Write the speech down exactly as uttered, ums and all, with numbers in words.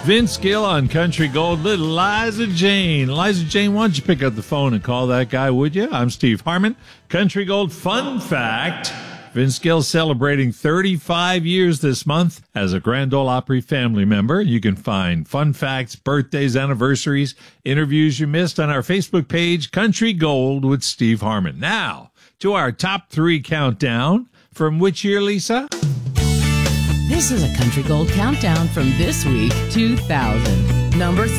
Vince Gill on Country Gold, little Liza Jane. Liza Jane, why don't you pick up the phone and call that guy, would you? I'm Steve Harmon. Country Gold fun fact. Vince Gill celebrating thirty-five years this month as a Grand Ole Opry family member. You can find fun facts, birthdays, anniversaries, interviews you missed on our Facebook page, Country Gold with Steve Harmon. Now, to our top three countdown. From which year, Lisa? This is a Country Gold countdown from this week, two thousand. Number three.